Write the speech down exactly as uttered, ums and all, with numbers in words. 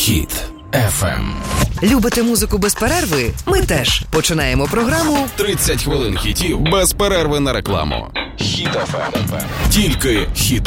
Хіт еф ем. Любите музику без перерви? Ми теж. Починаємо програму тридцять хвилин хітів без перерви на рекламу. Хіт еф ем. Тільки хіт.